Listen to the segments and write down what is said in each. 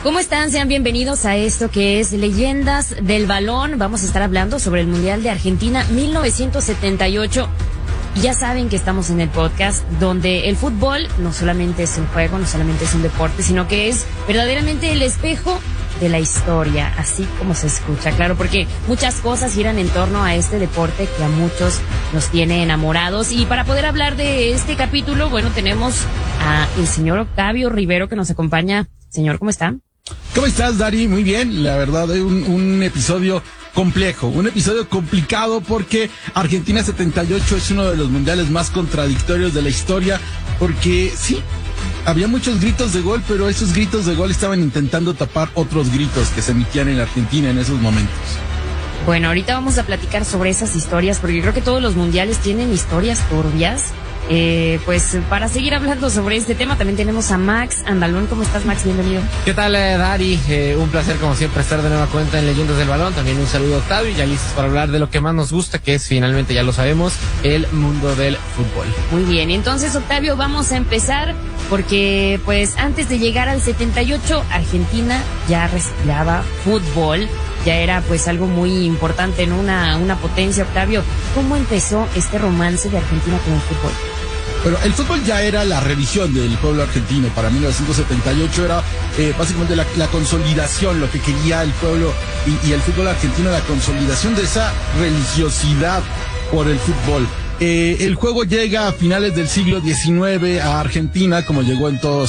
¿Cómo están? Sean bienvenidos a esto que es Leyendas del Balón. Vamos a estar hablando sobre el Mundial de Argentina 1978. Y ya saben que estamos en el podcast donde el fútbol no solamente es un juego, no solamente es un deporte, sino que es verdaderamente el espejo de la historia, así como se escucha, claro, porque muchas cosas giran en torno a este deporte que a muchos nos tiene enamorados. Y para poder hablar de este capítulo, bueno, tenemos a el señor Octavio Rivero que nos acompaña. Señor, ¿cómo está? ¿Cómo estás, Dari? Muy bien, la verdad, un episodio complejo, un episodio complicado porque Argentina 78 es uno de los mundiales más contradictorios de la historia, porque sí, había muchos gritos de gol, pero esos gritos de gol estaban intentando tapar otros gritos que se emitían en Argentina en esos momentos. Bueno, ahorita vamos a platicar sobre esas historias, porque creo que todos los mundiales tienen historias turbias. Pues para seguir hablando sobre este tema también tenemos a Max Andalón. ¿Cómo estás, Max? Bienvenido. ¿Qué tal, Dari? Un placer como siempre estar de nueva cuenta en Leyendas del Balón. También un saludo a Octavio y ya listos para hablar de lo que más nos gusta, que es finalmente, ya lo sabemos, el mundo del fútbol. Muy bien, entonces, Octavio, vamos a empezar porque pues antes de llegar al 78 Argentina ya respiraba fútbol. Ya era pues algo muy importante, ¿no? Una potencia. Octavio, ¿cómo empezó este romance de Argentina con el fútbol? Bueno, el fútbol ya era la revisión del pueblo argentino. Para 1978 era básicamente la consolidación, lo que quería el pueblo y el fútbol argentino, la consolidación de esa religiosidad por el fútbol. El juego llega a finales del siglo XIX a Argentina, como llegó en todo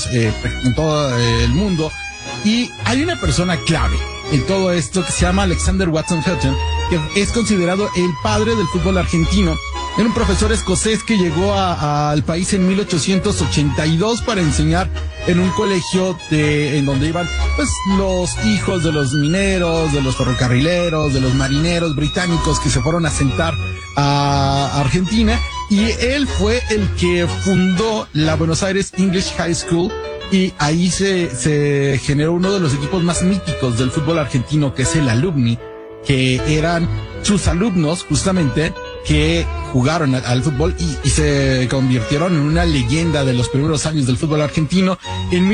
el mundo. Y hay una persona clave en todo esto que se llama Alexander Watson Hutton, que es considerado el padre del fútbol argentino. Era un profesor escocés que llegó al país en 1882 para enseñar en un colegio en donde iban pues los hijos de los mineros, de los ferrocarrileros, de los marineros británicos que se fueron a asentar a Argentina, y él fue el que fundó la Buenos Aires English High School. Y ahí se generó uno de los equipos más míticos del fútbol argentino, que es el Alumni, que eran sus alumnos justamente que jugaron al fútbol y se convirtieron en una leyenda de los primeros años del fútbol argentino. En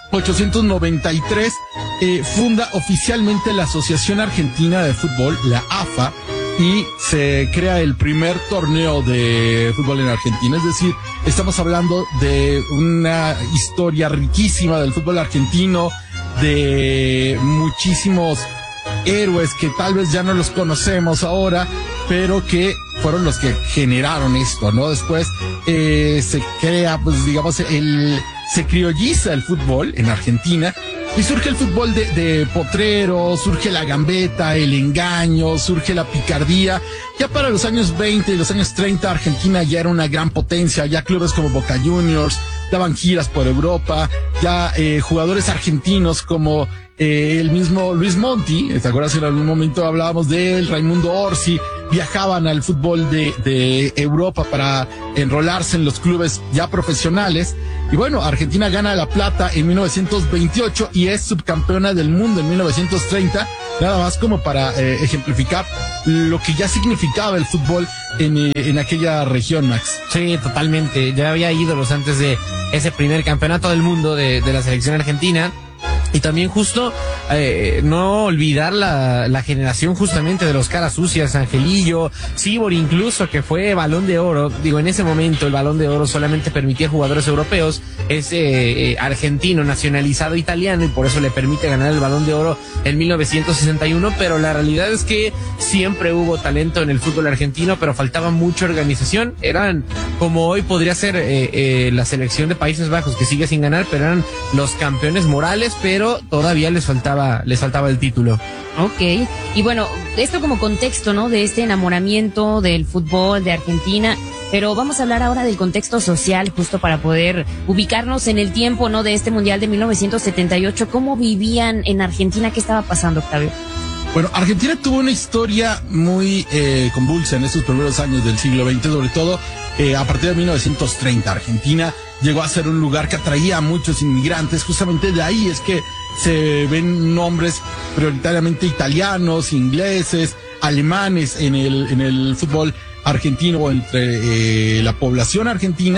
1893 funda oficialmente la Asociación Argentina de Fútbol, la AFA, y se crea el primer torneo de fútbol en Argentina. Es decir, estamos hablando de una historia riquísima del fútbol argentino, de muchísimos héroes que tal vez ya no los conocemos ahora, pero que fueron los que generaron esto, ¿no? Después se crea, pues digamos, se criolliza el fútbol en Argentina. Y surge el fútbol de potrero, surge la gambeta, el engaño, surge la picardía. Ya para los años 20 y los años 30, Argentina ya era una gran potencia. Ya clubes como Boca Juniors daban giras por Europa. Ya jugadores argentinos como el mismo Luis Monti, ¿te acuerdas? En algún momento hablábamos de él, Raimundo Orsi, viajaban al fútbol de Europa para enrolarse en los clubes ya profesionales. Y bueno, Argentina gana la plata en 1928 y es subcampeona del mundo en 1930, nada más como para ejemplificar lo que ya significaba el fútbol en aquella región, Max. Sí, totalmente. Ya había ídolos antes de ese primer campeonato del mundo de la selección argentina. Y también justo no olvidar la generación justamente de los caras sucias, Angelillo, Sibor incluso, que fue Balón de Oro. Digo, en ese momento el Balón de Oro solamente permitía jugadores europeos, es argentino, nacionalizado italiano, y por eso le permite ganar el Balón de Oro en 1961, pero la realidad es que siempre hubo talento en el fútbol argentino, pero faltaba mucha organización. Eran, como hoy podría ser la selección de Países Bajos, que sigue sin ganar, pero eran los campeones morales, pero todavía les faltaba el título. Ok, y bueno, esto como contexto, ¿no? De este enamoramiento del fútbol de Argentina, pero vamos a hablar ahora del contexto social, justo para poder ubicarnos en el tiempo, ¿no? De este Mundial de 1978, ¿cómo vivían en Argentina? ¿Qué estaba pasando, Octavio? Bueno, Argentina tuvo una historia muy convulsa en esos primeros años del siglo XX, sobre todo a partir de 1930. Argentina llegó a ser un lugar que atraía a muchos inmigrantes. Justamente de ahí es que se ven nombres prioritariamente italianos, ingleses, alemanes en el fútbol argentino o entre la población argentina.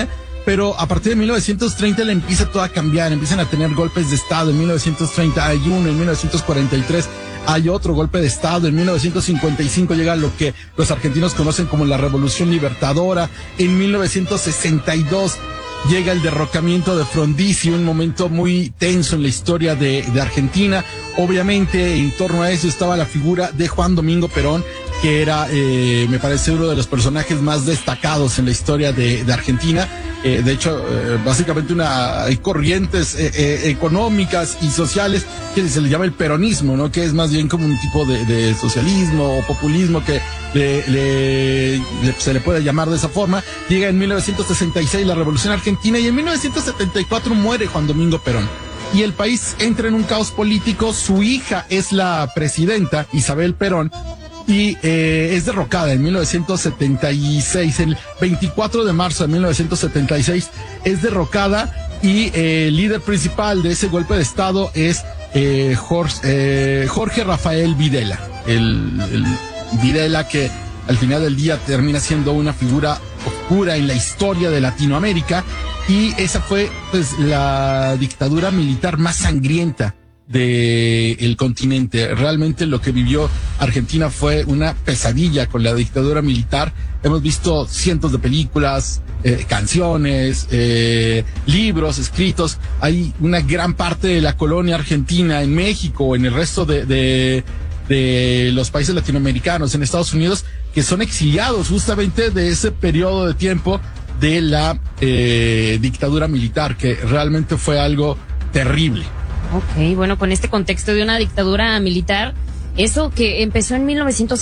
pero a partir de 1930 le empieza todo a cambiar, empiezan a tener golpes de Estado. En 1930 hay uno, en 1943 hay otro golpe de Estado, en 1955 llega lo que los argentinos conocen como la Revolución Libertadora, en 1962 llega el derrocamiento de Frondizi, un momento muy tenso en la historia de Argentina. Obviamente, en torno a eso estaba la figura de Juan Domingo Perón, que era, me parece, uno de los personajes más destacados en la historia de Argentina. De hecho, básicamente hay corrientes económicas y sociales que se le llama el peronismo, ¿no? Que es más bien como un tipo de socialismo o populismo que se le puede llamar de esa forma. Llega en 1966 la Revolución Argentina y en 1974 muere Juan Domingo Perón. Y el país entra en un caos político. Su hija es la presidenta, Isabel Perón, y es derrocada en 1976, el 24 de marzo de 1976 es derrocada, y el líder principal de ese golpe de Estado es Jorge Rafael Videla, el Videla que al final del día termina siendo una figura oscura en la historia de Latinoamérica, y esa fue pues la dictadura militar más sangrienta del continente. Realmente lo que vivió Argentina fue una pesadilla con la dictadura militar. Hemos visto cientos de películas, canciones, libros escritos. Hay una gran parte de la colonia argentina en México, en el resto de los países latinoamericanos, en Estados Unidos, que son exiliados justamente de ese periodo de tiempo de la dictadura militar, que realmente fue algo terrible. Ok, bueno, con este contexto de una dictadura militar, eso que empezó en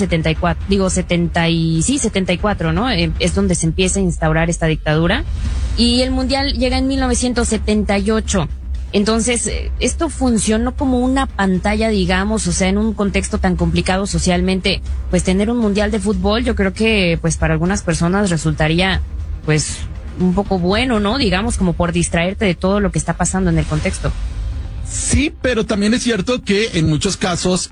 74, ¿no? Es donde se empieza a instaurar esta dictadura, y el Mundial llega en 1978. Entonces, esto funcionó como una pantalla, digamos, o sea, en un contexto tan complicado socialmente, pues tener un Mundial de fútbol, yo creo que pues para algunas personas resultaría pues un poco bueno, ¿no? Digamos, como por distraerte de todo lo que está pasando en el contexto. Sí, pero también es cierto que en muchos casos,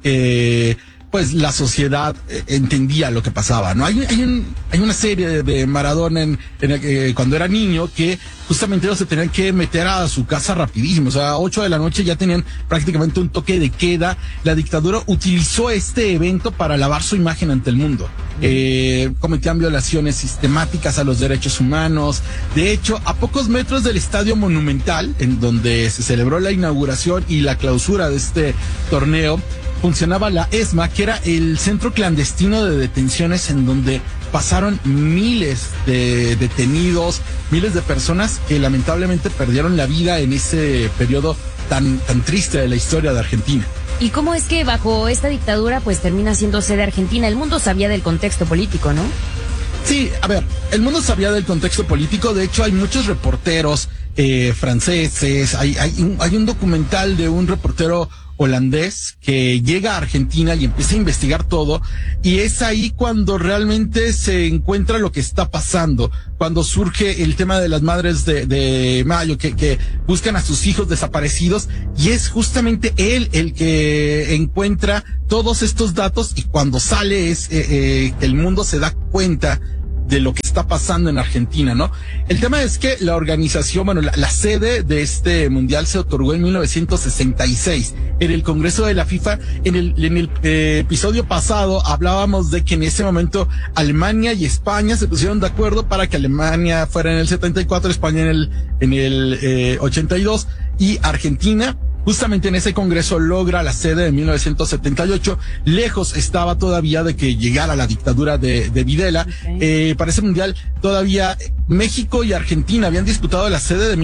pues la sociedad entendía lo que pasaba, ¿no? Hay una serie de Maradona cuando era niño, que justamente ellos se tenían que meter a su casa rapidísimo, o sea, 8 de la noche ya tenían prácticamente un toque de queda. La dictadura utilizó este evento para lavar su imagen ante el mundo. Cometían violaciones sistemáticas a los derechos humanos. De hecho, a pocos metros del Estadio Monumental, en donde se celebró la inauguración y la clausura de este torneo, funcionaba la ESMA, que era el centro clandestino de detenciones en donde pasaron miles de detenidos, miles de personas que lamentablemente perdieron la vida en ese periodo tan triste de la historia de Argentina. ¿Y cómo es que bajo esta dictadura pues termina siendo sede Argentina? El mundo sabía del contexto político, ¿no? Sí, a ver, el mundo sabía del contexto político. De hecho, hay muchos reporteros franceses. Hay un documental de un reportero holandés que llega a Argentina y empieza a investigar todo, y es ahí cuando realmente se encuentra lo que está pasando, cuando surge el tema de las madres de Mayo que buscan a sus hijos desaparecidos, y es justamente él el que encuentra todos estos datos, y cuando sale es que el mundo se da cuenta de lo que está pasando en Argentina, ¿no? El tema es que la organización, bueno, la sede de este mundial se otorgó en 1966 en el Congreso de la FIFA. En el episodio pasado hablábamos de que en ese momento Alemania y España se pusieron de acuerdo para que Alemania fuera en el 74, España en el 82, y Argentina justamente en ese congreso logra la sede de 1978. Lejos estaba todavía de que llegara la dictadura de Videla. Okay. Para ese mundial todavía México y Argentina habían disputado la sede de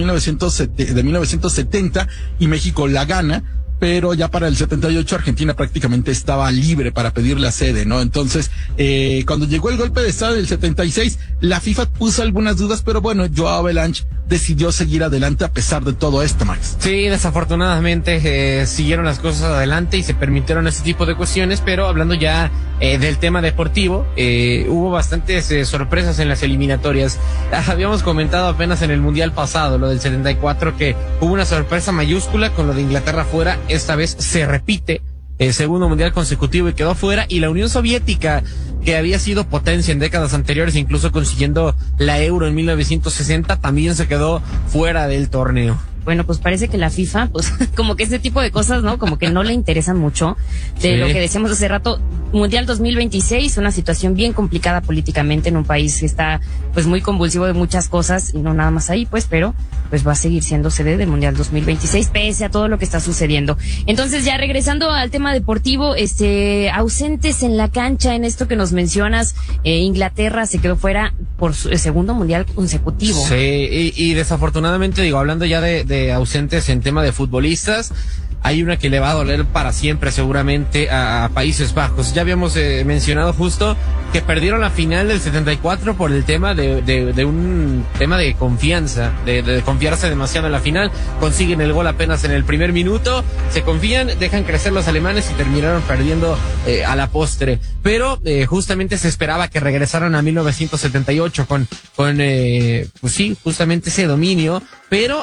1970 y México la gana, pero ya para el 78 Argentina prácticamente estaba libre para pedir la sede, ¿no? Entonces, cuando llegó el golpe de Estado del 76, la FIFA puso algunas dudas, pero bueno, Joao Belange decidió seguir adelante a pesar de todo esto, Max. Sí, desafortunadamente siguieron las cosas adelante y se permitieron ese tipo de cuestiones, pero hablando ya del tema deportivo, hubo bastantes sorpresas en las eliminatorias. Habíamos comentado apenas en el Mundial pasado, lo del 74, que hubo una sorpresa mayúscula con lo de Inglaterra fuera. Esta vez se repite el segundo mundial consecutivo y quedó fuera, y la Unión Soviética que había sido potencia en décadas anteriores, incluso consiguiendo la Euro en 1960, también se quedó fuera del torneo. Bueno, pues parece que la FIFA, pues como que este tipo de cosas, ¿no? Como que no le interesan mucho. De lo que decíamos hace rato, Mundial 2026, una situación bien complicada políticamente en un país que está pues muy convulsivo de muchas cosas, y no nada más ahí, pues, pero pues va a seguir siendo sede del Mundial 2026 pese a todo lo que está sucediendo. Entonces, ya regresando al tema deportivo, ausentes en la cancha en esto que nos mencionas, Inglaterra se quedó fuera por su segundo mundial consecutivo. Sí, y desafortunadamente, digo, hablando ya de ausentes en tema de futbolistas, hay una que le va a doler para siempre seguramente a Países Bajos. Ya habíamos mencionado justo que perdieron la final del 74 por el tema de un tema de confianza, de confiarse demasiado en la final. Consiguen el gol apenas en el primer minuto, se confían, dejan crecer los alemanes y terminaron perdiendo a la postre. Pero justamente se esperaba que regresaran a 1978 con pues sí, justamente ese dominio, pero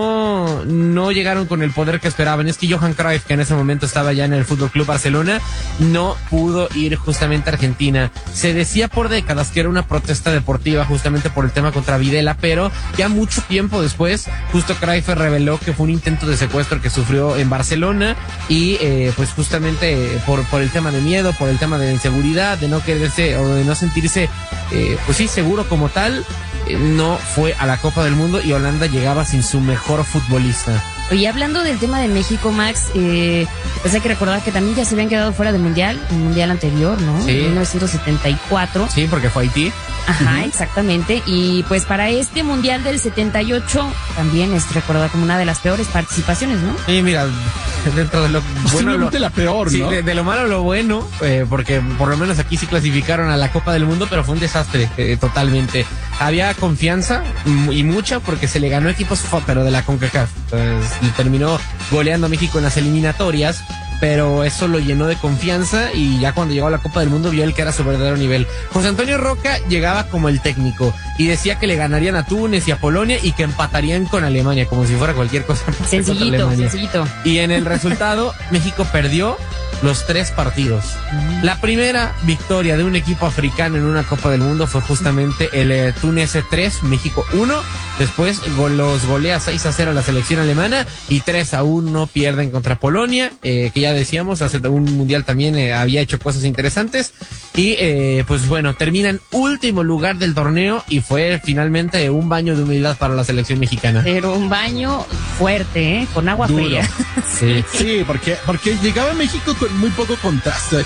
no llegaron con el poder que esperaban. Es que Johan Cruyff, que en ese momento estaba ya en el Fútbol Club Barcelona, no pudo ir justamente a Argentina. Se decía por décadas que era una protesta deportiva justamente por el tema contra Videla, pero ya mucho tiempo después, justo Cruyff reveló que fue un intento de secuestro que sufrió en Barcelona y pues justamente por el tema de miedo, por el tema de inseguridad, de no quererse o de no sentirse pues sí, seguro como tal, no fue a la Copa del Mundo y Holanda llegaba sin su mejor futbolista. Oye, hablando del tema de México, Max, pues hay que recordar que también ya se habían quedado fuera del mundial, el mundial anterior, ¿no? Sí. 1974. Sí, porque fue Haití. Ajá, exactamente. Y pues para este mundial del 78 también es recordada como una de las peores participaciones, ¿no? Sí, mira, dentro de lo bueno, la peor, sí, ¿no? de lo malo lo bueno, porque por lo menos aquí sí clasificaron a la Copa del Mundo, pero fue un desastre totalmente. Había confianza y mucha porque se le ganó equipos, pero de la CONCACAF. Entonces, y terminó goleando a México en las eliminatorias, pero eso lo llenó de confianza y ya cuando llegó a la Copa del Mundo vio él que era su verdadero nivel. José Antonio Roca llegaba como el técnico y decía que le ganarían a Túnez y a Polonia y que empatarían con Alemania, como si fuera cualquier cosa. Sencillito. Y en el resultado, México perdió los 3 partidos. La primera victoria de un equipo africano en una Copa del Mundo fue justamente el Túnez 3, México 1. Después los golea 6-0 a la selección alemana y 3-1 pierden contra Polonia, que ya decíamos, hace un mundial también había hecho cosas interesantes. Y pues bueno, terminan último lugar del torneo y fue finalmente un baño de humildad para la selección mexicana. Pero un baño fuerte, con agua duro. fría. Sí, porque llegaba a México con muy poco contraste.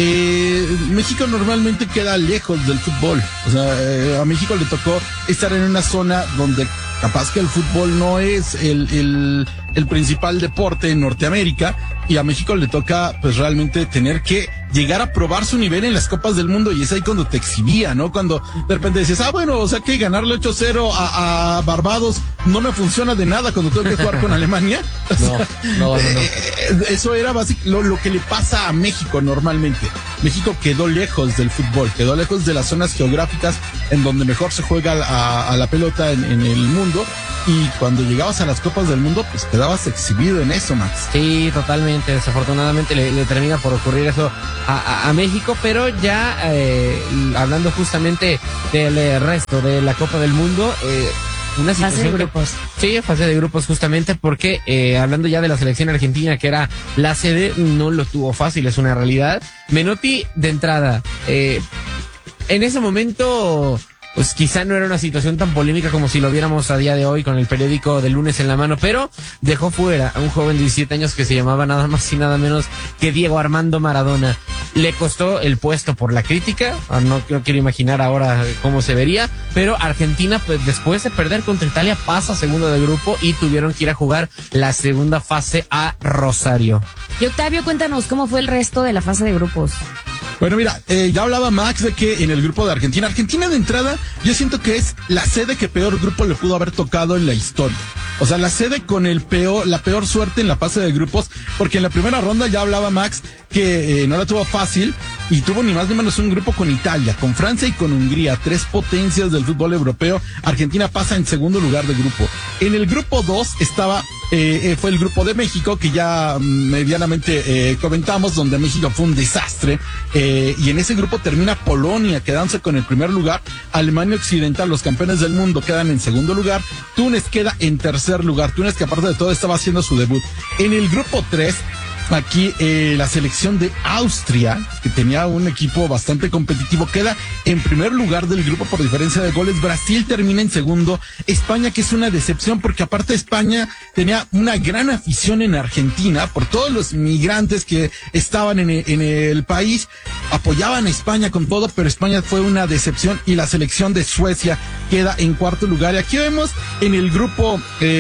México normalmente queda lejos del fútbol. O sea, a México le tocó estar en una zona donde capaz que el fútbol no es el principal deporte en Norteamérica, y a México le toca pues realmente tener que llegar a probar su nivel en las Copas del Mundo, y es ahí cuando te exhibía, ¿no? Cuando de repente dices, bueno, o sea que ganarle 8-0 a Barbados no me funciona de nada cuando tengo que jugar con Alemania. No. Eso era lo que le pasa a México normalmente. México quedó lejos del fútbol, quedó lejos de las zonas geográficas en donde mejor se juega a la pelota en el mundo, y cuando llegabas a las Copas del Mundo pues quedabas exhibido en eso, Max. Sí, totalmente. Desafortunadamente le termina por ocurrir eso a México, pero ya hablando justamente del resto de la Copa del Mundo, una situación fase de grupos. Sí, fase de grupos justamente porque hablando ya de la selección argentina, que era la sede, no lo tuvo fácil, es una realidad. Menotti de entrada, en ese momento pues quizá no era una situación tan polémica como si lo viéramos a día de hoy con el periódico del lunes en la mano, pero dejó fuera a un joven de 17 años que se llamaba nada más y nada menos que Diego Armando Maradona. Le costó el puesto por la crítica, no quiero imaginar ahora cómo se vería, pero Argentina pues después de perder contra Italia pasa a segundo de grupo y tuvieron que ir a jugar la segunda fase a Rosario. Y Octavio, cuéntanos cómo fue el resto de la fase de grupos. Bueno, mira, ya hablaba Max de que en el grupo de Argentina de entrada, yo siento que es la sede que peor grupo le pudo haber tocado en la historia. O sea, la sede con la peor suerte en la fase de grupos, porque en la primera ronda ya hablaba Max que no la tuvo fácil y tuvo ni más ni menos un grupo con Italia, con Francia y con Hungría, 3 potencias del fútbol europeo. Argentina pasa en segundo lugar de grupo. En el grupo 2 estaba fue el grupo de México, que ya medianamente comentamos, donde México fue un desastre, y en ese grupo termina Polonia quedándose con el primer lugar, Alemania Occidental, los campeones del mundo, quedan en segundo lugar, Túnez queda en tercer lugar, Túnez que aparte de todo estaba haciendo su debut. En el grupo 3, aquí la selección de Austria, que tenía un equipo bastante competitivo, queda en primer lugar del grupo por diferencia de goles. Brasil termina en segundo. España, que es una decepción porque aparte España tenía una gran afición en Argentina por todos los migrantes que estaban en el país, apoyaban a España con todo, pero España fue una decepción y la selección de Suecia queda en cuarto lugar. Y aquí vemos en el grupo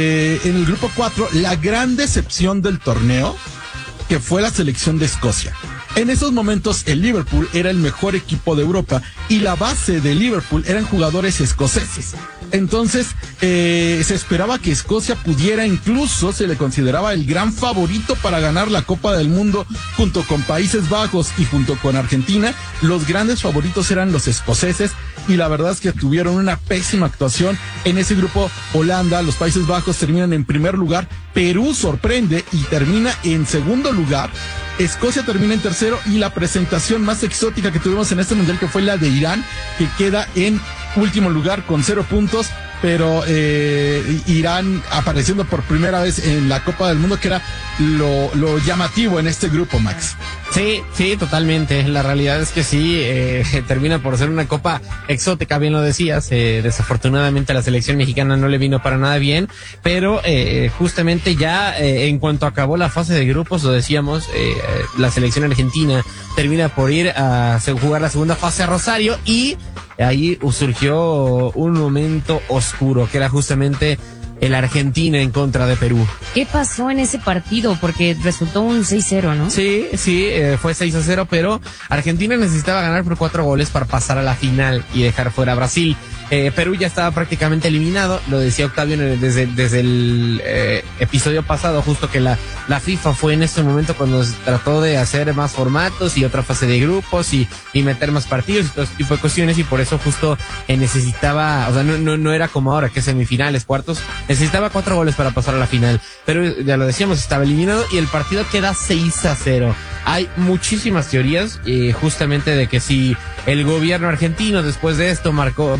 4 la gran decepción del torneo, que fue la selección de Escocia. En esos momentos el Liverpool era el mejor equipo de Europa y la base de Liverpool eran jugadores escoceses. Entonces se esperaba que Escocia pudiera, incluso se le consideraba el gran favorito para ganar la Copa del Mundo junto con Países Bajos y junto con Argentina. Los grandes favoritos eran los escoceses y la verdad es que tuvieron una pésima actuación en ese grupo. Holanda, los Países Bajos terminan en primer lugar, Perú sorprende y termina en segundo lugar, Escocia termina en tercero y la presentación más exótica que tuvimos en este mundial, que fue la de Irán, que queda en último lugar con 0 puntos, pero Irán apareciendo por primera vez en la Copa del Mundo, que era lo llamativo en este grupo, Max. Sí, totalmente. La realidad es que sí, termina por ser una copa exótica, bien lo decías. Desafortunadamente a la selección mexicana no le vino para nada bien, pero justamente ya en cuanto acabó la fase de grupos, lo decíamos, la selección argentina termina por ir a jugar la segunda fase a Rosario y ahí surgió un momento oscuro, que era justamente el Argentina en contra de Perú. ¿Qué pasó en ese partido? Porque resultó un 6-0, ¿no? Sí, fue 6-0, pero Argentina necesitaba ganar por 4 goles para pasar a la final y dejar fuera a Brasil. Perú ya estaba prácticamente eliminado, lo decía Octavio desde el episodio pasado, justo que la FIFA fue en este momento cuando trató de hacer más formatos y otra fase de grupos y meter más partidos y todo ese tipo de cuestiones, y por eso justo necesitaba, o sea, no era como ahora que semifinales, cuartos, necesitaba 4 goles para pasar a la final, pero ya lo decíamos, estaba eliminado y el partido queda 6-0. Hay muchísimas teorías, justamente de que si el gobierno argentino después de esto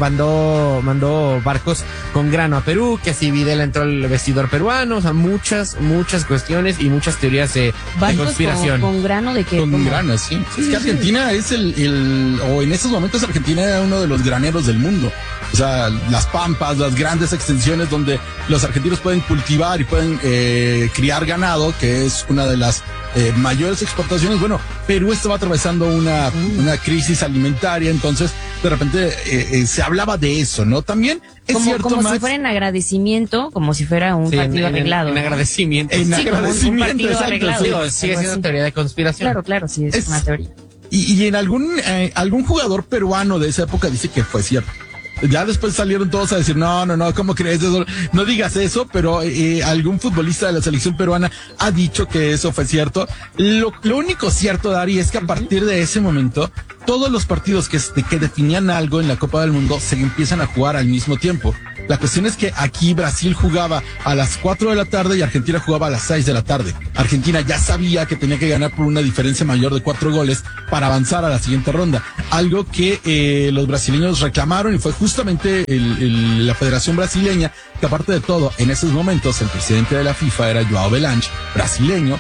mandó barcos con grano a Perú, que si Videla entró al vestidor peruano, o sea, muchas cuestiones y muchas teorías de conspiración. ¿Con grano de qué? Con grano, sí. Es que Argentina es o en esos momentos Argentina era uno de los graneros del mundo. O sea, las pampas, las grandes extensiones donde los argentinos pueden cultivar y pueden criar ganado, que es una de las mayores exportaciones. Bueno, Perú estaba atravesando una crisis alimentaria, entonces de repente se hablaba de eso, ¿no? También es cierto, como Max, si fuera en agradecimiento, como si fuera un partido arreglado. En agradecimiento. En Sí, como un partido arreglado. Digo, sigue siendo teoría de conspiración. Claro, sí, es una teoría. y en algún jugador peruano de esa época dice que fue cierto. Ya después salieron todos a decir, no, ¿cómo crees eso? No digas eso, pero algún futbolista de la selección peruana ha dicho que eso fue cierto. Lo único cierto, Dari, es que a partir de ese momento, todos los partidos que definían algo en la Copa del Mundo se empiezan a jugar al mismo tiempo. La cuestión es que aquí Brasil jugaba a las 4 de la tarde y Argentina jugaba a las 6 de la tarde. Argentina ya sabía que tenía que ganar por una diferencia mayor de 4 goles para avanzar a la siguiente ronda. Algo que los brasileños reclamaron, y fue justamente la Federación Brasileña, que aparte de todo, en esos momentos el presidente de la FIFA era João Belange, brasileño,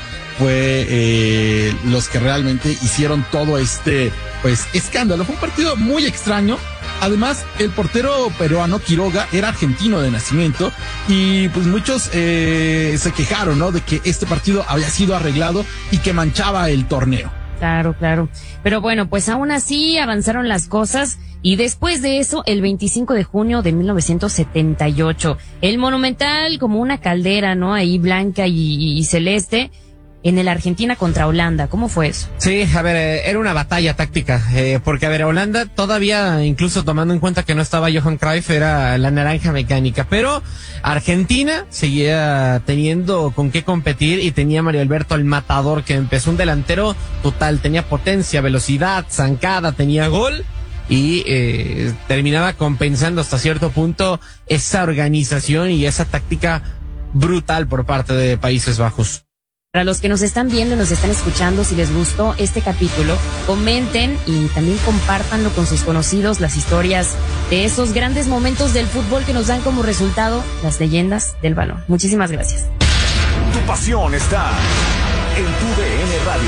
fue los que realmente hicieron todo escándalo. Fue un partido muy extraño. Además, el portero peruano Quiroga era argentino de nacimiento y pues muchos se quejaron, ¿no?, de que este partido había sido arreglado y que manchaba el torneo. Claro. Pero bueno, pues aún así avanzaron las cosas y después de eso, el 25 de junio de 1978, el Monumental, como una caldera, ¿no?, ahí blanca y celeste, en el Argentina contra Holanda. ¿Cómo fue eso? Sí, a ver, era una batalla táctica, porque a ver, Holanda todavía, incluso tomando en cuenta que no estaba Johan Cruyff, era la naranja mecánica, pero Argentina seguía teniendo con qué competir y tenía Mario Alberto el Matador, que empezó un delantero total, tenía potencia, velocidad, zancada, tenía gol y terminaba compensando hasta cierto punto esa organización y esa táctica brutal por parte de Países Bajos. Para los que nos están viendo y nos están escuchando, si les gustó este capítulo, comenten y también compártanlo con sus conocidos, las historias de esos grandes momentos del fútbol que nos dan como resultado las leyendas del balón. Muchísimas gracias. Tu pasión está en tu DN Radio.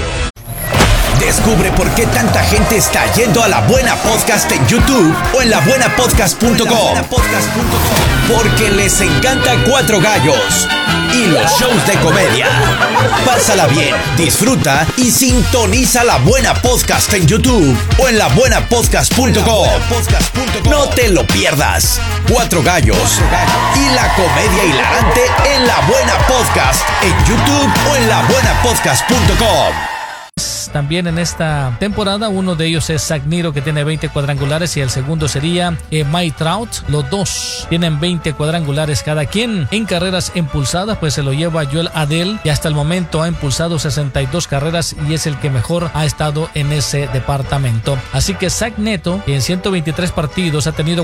Descubre por qué tanta gente está yendo a La Buena Podcast en YouTube o en labuenapodcast.com. Porque les encanta Cuatro Gallos y los shows de comedia. Pásala bien, disfruta y sintoniza La Buena Podcast en YouTube o en labuenapodcast.com. No te lo pierdas. Cuatro Gallos y la comedia hilarante en La Buena Podcast en YouTube o en labuenapodcast.com. También en esta temporada, uno de ellos es Zach Niro, que tiene 20 cuadrangulares, y el segundo sería Mike Trout. Los dos tienen 20 cuadrangulares cada quien. En carreras impulsadas, pues se lo lleva Joel Adell, y hasta el momento ha impulsado 62 carreras y es el que mejor ha estado en ese departamento. Así que Zach Neto, que en 123 partidos ha tenido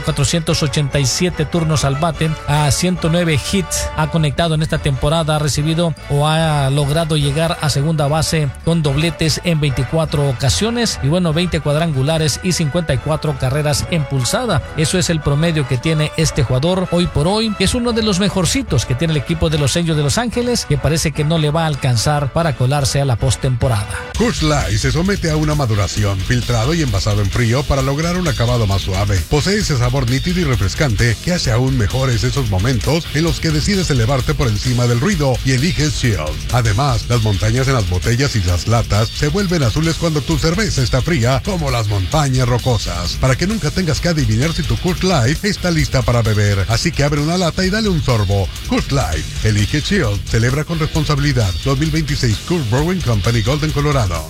487 turnos al bate, a 109 hits ha conectado en esta temporada, ha recibido o ha logrado llegar a segunda base con dobletes en 24 ocasiones, y bueno, 20 cuadrangulares y 54 carreras impulsadas. Eso es el promedio que tiene este jugador hoy por hoy, que es uno de los mejorcitos que tiene el equipo de los Angels de Los Ángeles, que parece que no le va a alcanzar para colarse a la postemporada. Coors Light se somete a una maduración, filtrado y envasado en frío para lograr un acabado más suave. Posee ese sabor nítido y refrescante que hace aún mejores esos momentos en los que decides elevarte por encima del ruido y eliges Chill. Además, las montañas en las botellas y las latas se vuelven azules cuando tu cerveza está fría, como las montañas rocosas, para que nunca tengas que adivinar si tu Coors Light está lista para beber. Así que abre una lata y dale un sorbo. Coors Light, elige Chill, celebra con responsabilidad. 2026 Coors Brewing Company, Golden, Colorado.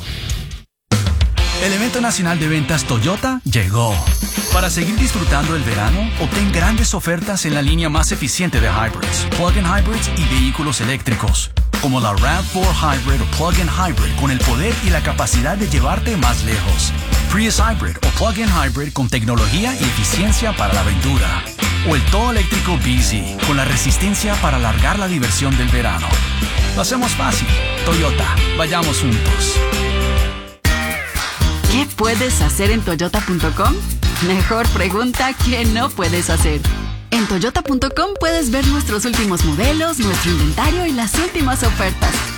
El evento nacional de ventas Toyota llegó. Para seguir disfrutando el verano, obtén grandes ofertas en la línea más eficiente de hybrids, plug-in hybrids y vehículos eléctricos, como la RAV4 Hybrid o Plug-in Hybrid, con el poder y la capacidad de llevarte más lejos. Prius Hybrid o Plug-in Hybrid con tecnología y eficiencia para la aventura. O el todo eléctrico BZ, con la resistencia para alargar la diversión del verano. Lo hacemos fácil. Toyota, vayamos juntos. ¿Qué puedes hacer en Toyota.com? Mejor pregunta que no puedes hacer. En Toyota.com puedes ver nuestros últimos modelos, nuestro inventario y las últimas ofertas.